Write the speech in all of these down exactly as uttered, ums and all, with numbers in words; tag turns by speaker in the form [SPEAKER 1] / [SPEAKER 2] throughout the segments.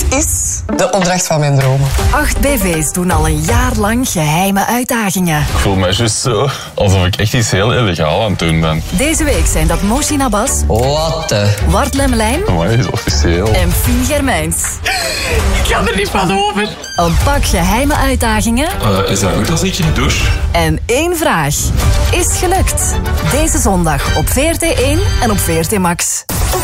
[SPEAKER 1] is de opdracht van mijn dromen.
[SPEAKER 2] Acht B V's doen al een jaar lang geheime uitdagingen.
[SPEAKER 3] Ik voel me juist zo alsof ik echt iets heel illegaal aan het doen ben.
[SPEAKER 2] Deze week zijn dat Moshi Abbas,
[SPEAKER 1] Wat de...
[SPEAKER 2] Wart Lemmelijn
[SPEAKER 3] Amai, is officieel.
[SPEAKER 2] en Fien Germijns.
[SPEAKER 1] Ik ga er niet van over.
[SPEAKER 2] Een pak geheime uitdagingen
[SPEAKER 3] Uh, is dat goed als ik in de douche?
[SPEAKER 2] en één vraag. Is gelukt. Deze zondag op V R T één en op V R T Max.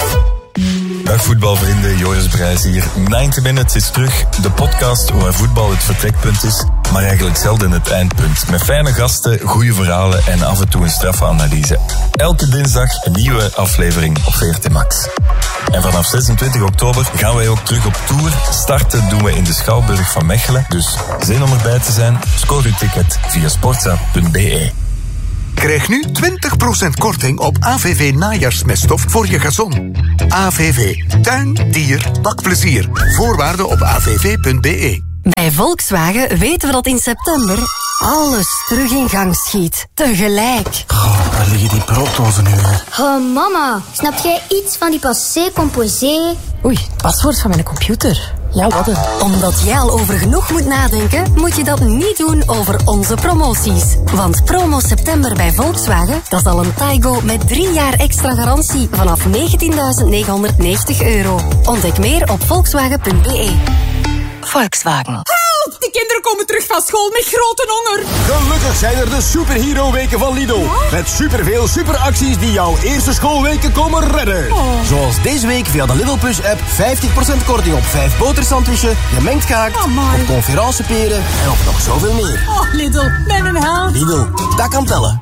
[SPEAKER 4] Dag voetbalvrienden, Joris Brijs hier. negentig Minutes is terug, de podcast waar voetbal het vertrekpunt is, maar eigenlijk zelden het eindpunt. Met fijne gasten, goede verhalen en af en toe een straffe analyse. Elke dinsdag een nieuwe aflevering op V R T Max. En vanaf zesentwintig oktober gaan wij ook terug op tour. Starten doen we in de Schouwburg van Mechelen. Dus zin om erbij te zijn? Scoor uw ticket via sportza punt b e.
[SPEAKER 5] Krijg nu twintig procent korting op A V V najaarsmeststof voor je gazon. A V V. Tuin, dier, bakplezier. Voorwaarden op a v v punt b e.
[SPEAKER 2] Bij Volkswagen weten we dat in september alles terug in gang schiet. Tegelijk.
[SPEAKER 6] Oh, waar liggen die brooddozen nu?
[SPEAKER 7] Oh, mama, snap jij iets van die passé composé?
[SPEAKER 2] Oei, het paswoord van mijn computer. Ja, wat een. Omdat jij al over genoeg moet nadenken, moet je dat niet doen over onze promoties. Want promo september bij Volkswagen, dat is al een Taigo met drie jaar extra garantie vanaf negentienduizend negenhonderdnegentig euro. Ontdek meer op volkswagen punt b e. Volkswagen.
[SPEAKER 8] Help! Die kinderen komen terug van school met grote honger.
[SPEAKER 6] Gelukkig zijn er de superhero-weken van Lidl. Met superveel superacties die jouw eerste schoolweken komen redden.
[SPEAKER 8] Oh.
[SPEAKER 6] Zoals deze week via de Lidl Plus-app vijftig procent korting op vijf botersandwichen, gemengd gehakt,
[SPEAKER 8] Amai.
[SPEAKER 6] op conferentieperen en op nog zoveel meer.
[SPEAKER 8] Oh, Lidl, ben een held.
[SPEAKER 6] Lidl, dat kan tellen.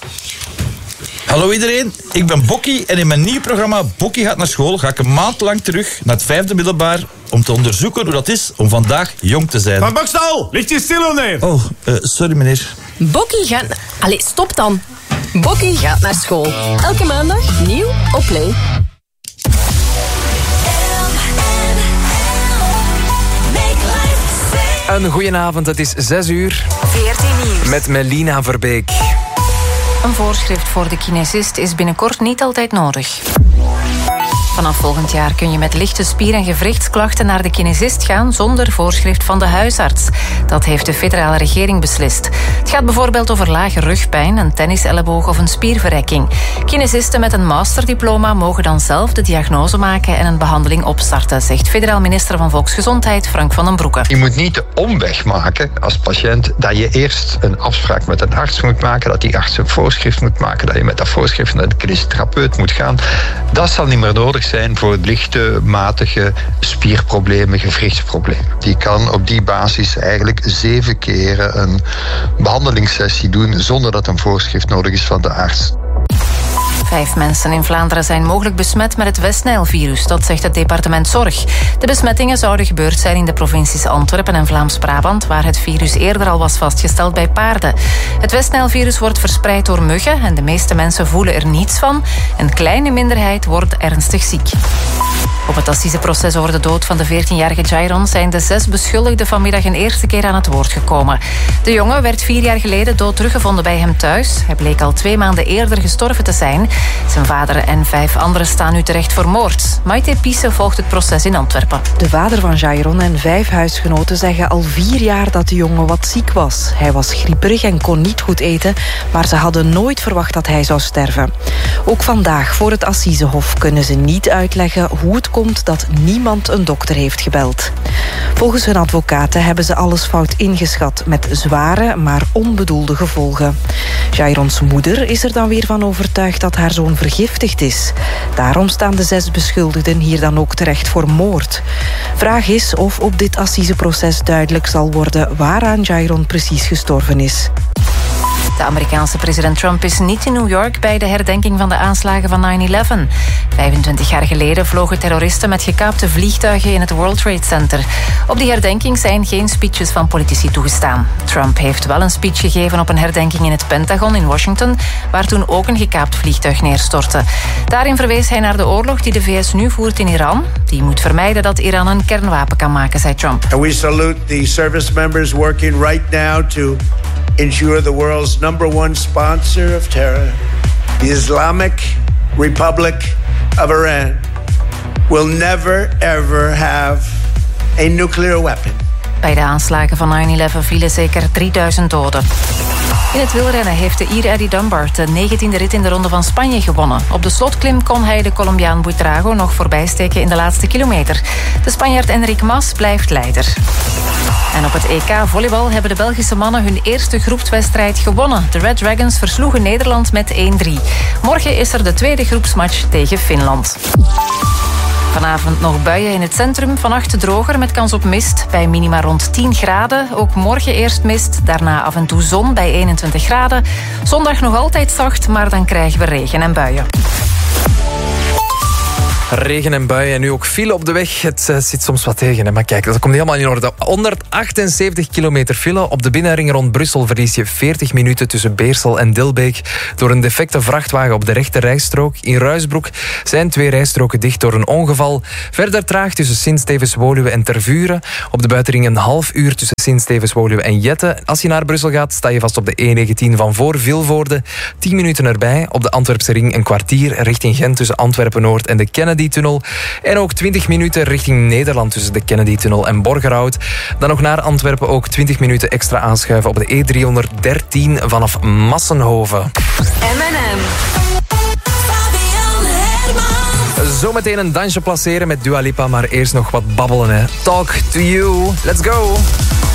[SPEAKER 9] Hallo iedereen, ik ben Bokkie en in mijn nieuw programma Bokkie gaat naar school ga ik een maand lang terug naar het vijfde middelbaar om te onderzoeken hoe dat is om vandaag jong te zijn.
[SPEAKER 6] Van Bokstal, ligt je stil neer?
[SPEAKER 9] Oh, uh, sorry meneer.
[SPEAKER 8] Bokkie gaat... Allee, stop dan. Bokkie gaat naar school. Elke maandag nieuw op Play.
[SPEAKER 10] Een goedenavond, het is zes uur.
[SPEAKER 2] V R T Nieuws.
[SPEAKER 10] Met Melina Verbeek.
[SPEAKER 11] Een voorschrift voor de kinesist is binnenkort niet altijd nodig. Vanaf volgend jaar kun je met lichte spier- en gewrichtsklachten naar de kinesist gaan zonder voorschrift van de huisarts. Dat heeft de federale regering beslist. Het gaat bijvoorbeeld over lage rugpijn, een tenniselleboog of een spierverrekking. Kinesisten met een masterdiploma mogen dan zelf de diagnose maken en een behandeling opstarten, zegt federaal minister van Volksgezondheid Frank van den Broeke.
[SPEAKER 12] Je moet niet de omweg maken als patiënt dat je eerst een afspraak met een arts moet maken, dat die arts een voorschrift moet maken, dat je met dat voorschrift naar de kinesitherapeut moet gaan. Dat zal niet meer nodig zijn voor lichte, matige spierproblemen, gewrichtsproblemen. Die kan op die basis eigenlijk zeven keren een behandelingssessie doen zonder dat een voorschrift nodig is van de arts.
[SPEAKER 11] Vijf mensen in Vlaanderen zijn mogelijk besmet met het Westnijlvirus, dat zegt het departement Zorg. De besmettingen zouden gebeurd zijn in de provincies Antwerpen en Vlaams-Brabant, waar het virus eerder al was vastgesteld bij paarden. Het Westnijlvirus wordt verspreid door muggen en de meeste mensen voelen er niets van. Een kleine minderheid wordt ernstig ziek. Op het assiseproces over de dood van de veertienjarige Jairon zijn de zes beschuldigden vanmiddag een eerste keer aan het woord gekomen. De jongen werd vier jaar geleden dood teruggevonden bij hem thuis. Hij bleek al twee maanden eerder gestorven te zijn. Zijn vader en vijf anderen staan nu terecht voor moord. Maite Piesse volgt het proces in Antwerpen.
[SPEAKER 13] De vader van Jairon en vijf huisgenoten zeggen al vier jaar dat de jongen wat ziek was. Hij was grieperig en kon niet goed eten, maar ze hadden nooit verwacht dat hij zou sterven. Ook vandaag voor het Assisehof kunnen ze niet uitleggen hoe het komt dat niemand een dokter heeft gebeld. Volgens hun advocaten hebben ze alles fout ingeschat met zware, maar onbedoelde gevolgen. Jairons moeder is er dan weer van overtuigd dat haar zoon vergiftigd is. Daarom staan de zes beschuldigden hier dan ook terecht voor moord. Vraag is of op dit assiseproces duidelijk zal worden waaraan Jairon precies gestorven is.
[SPEAKER 11] De Amerikaanse president Trump is niet in New York bij de herdenking van de aanslagen van nine eleven. vijfentwintig jaar geleden vlogen terroristen met gekaapte vliegtuigen in het World Trade Center. Op die herdenking zijn geen speeches van politici toegestaan. Trump heeft wel een speech gegeven op een herdenking in het Pentagon in Washington, waar toen ook een gekaapt vliegtuig neerstortte. Daarin verwees hij naar de oorlog die de V S nu voert in Iran. Die moet vermijden dat Iran een kernwapen kan maken, zei Trump.
[SPEAKER 14] And we salute the service members working right now to ensure the world's number one sponsor of terror, the Islamic Republic of Iran, will never ever have a nuclear weapon.
[SPEAKER 11] Bij de aanslagen van nine eleven vielen zeker drieduizend doden. In het wielrennen heeft de Ier Eddie Dunbar de negentiende rit in de Ronde van Spanje gewonnen. Op de slotklim kon hij de Colombiaan Buitrago nog voorbijsteken in de laatste kilometer. De Spanjaard Enric Mas blijft leider. En op het E K volleybal hebben de Belgische mannen hun eerste groepswedstrijd gewonnen. De Red Dragons versloegen Nederland met één drie. Morgen is er de tweede groepsmatch tegen Finland. Vanavond nog buien in het centrum, vannacht droger met kans op mist. Bij minima rond tien graden. Ook morgen eerst mist, daarna af en toe zon bij eenentwintig graden. Zondag nog altijd zacht, maar dan krijgen we regen en buien.
[SPEAKER 10] Regen en buien en nu ook file op de weg. Het uh, zit soms wat tegen, hè. Maar kijk, dat komt helemaal in orde. honderdachtenzeventig kilometer file. Op de binnenring rond Brussel verlies je veertig minuten tussen Beersel en Dilbeek door een defecte vrachtwagen op de rechte rijstrook. In Ruisbroek zijn twee rijstroken dicht door een ongeval. Verder traag tussen Sint-Stevens-Woluwe en Tervuren. Op de buitenring een half uur tussen Sint-Stevens-Woluwe en Jette. Als je naar Brussel gaat, sta je vast op de E negentien van voor Vilvoorde. tien minuten erbij. Op de Antwerpse ring een kwartier richting Gent tussen Antwerpen-Noord en de Kennedy-tunnel. En ook twintig minuten richting Nederland tussen de Kennedy-tunnel en Borgerhout. Dan nog naar Antwerpen ook twintig minuten extra aanschuiven op de E driehonderddertien vanaf Massenhoven.
[SPEAKER 8] M en M.
[SPEAKER 10] Zometeen een dansje placeren met Dua Lipa, maar eerst nog wat babbelen, hè. Talk to you. Let's go.